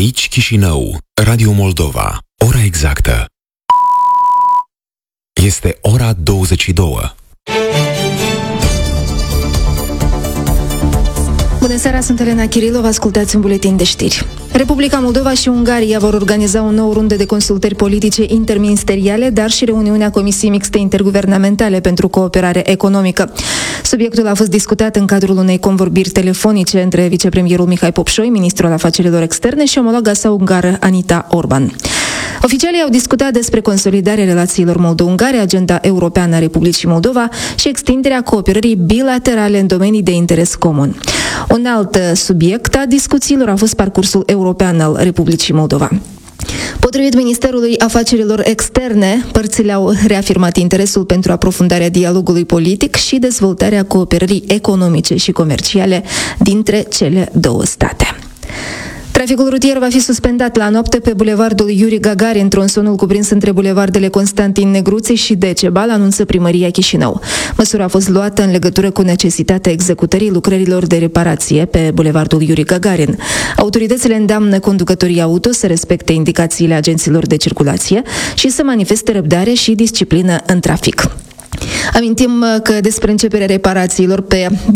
Aici Chișinău, Radio Moldova. Ora exactă este ora 22. Bună seara, sunt Elena Chirilov, ascultați un buletin de știri. Republica Moldova și Ungaria vor organiza o nouă rundă de consultări politice interministeriale, dar și reuniunea Comisiei Mixte Interguvernamentale pentru Cooperare Economică. Subiectul a fost discutat în cadrul unei convorbiri telefonice între vicepremierul Mihai Popșoi, ministrul afacerilor externe, și omologa sa ungară Anita Orban. Oficialii au discutat despre consolidarea relațiilor moldo-ungare, agenda europeană a Republicii Moldova și extinderea cooperării bilaterale în domenii de interes comun. Un alt subiect a discuțiilor a fost parcursul european al Republicii Moldova. Potrivit Ministerului Afacerilor Externe, părțile au reafirmat interesul pentru aprofundarea dialogului politic și dezvoltarea cooperării economice și comerciale dintre cele două state. Traficul rutier va fi suspendat la noapte pe bulevardul Yuri Gagarin, tronsonul cuprins între bulevardele Constantin Negruței și Decebal, anunță Primăria Chișinău. Măsura a fost luată în legătură cu necesitatea executării lucrărilor de reparație pe bulevardul Yuri Gagarin. Autoritățile îndeamnă conducătorii auto să respecte indicațiile agenților de circulație și să manifeste răbdare și disciplină în trafic. Amintim că despre începerea reparațiilor pe